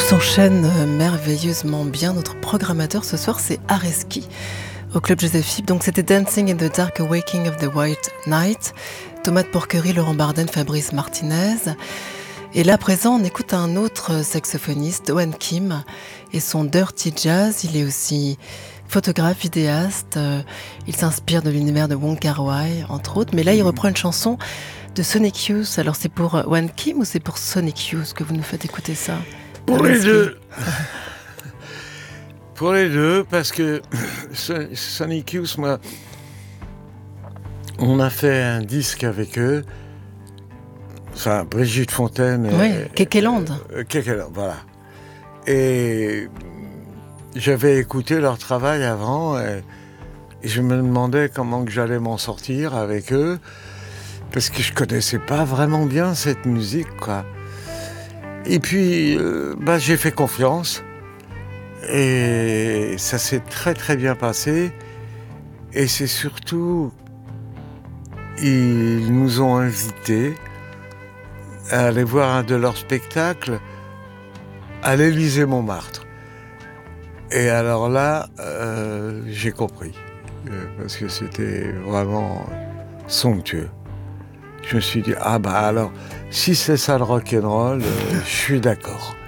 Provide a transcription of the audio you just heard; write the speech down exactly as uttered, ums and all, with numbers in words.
s'enchaîne merveilleusement bien. Notre programmateur ce soir, c'est Areski au Club Joseph Philippe. Donc c'était Dancing in the Dark, Awaking of the White Night. Tomate Porquerie, Laurent Barden, Fabrice Martinez. Et là, à présent, on écoute un autre saxophoniste, Owen Kim, et son Dirty Jazz. Il est aussi photographe, vidéaste. Il s'inspire de l'univers de Wong Kar-wai, entre autres. Mais là, il reprend une chanson de Sonic Youth. Alors, c'est pour Owen Kim ou c'est pour Sonic Youth que vous nous faites écouter ça? Pour les deux. Pour les deux, parce que Sonic Youth, moi, on a fait un disque avec eux. Enfin, Brigitte Fontaine. Oui, Kekeland. Euh, Kekeland, voilà. Et j'avais écouté leur travail avant et, et je me demandais comment que j'allais m'en sortir avec eux, parce que je connaissais pas vraiment bien cette musique, quoi. Et puis, euh, bah, j'ai fait confiance et ça s'est très très bien passé. Et c'est surtout, ils nous ont invités à aller voir un de leurs spectacles à l'Élysée-Montmartre. Et alors là, euh, j'ai compris, euh, parce que c'était vraiment somptueux. Je me suis dit, ah bah alors, si c'est ça le rock'n'roll, euh, je suis d'accord.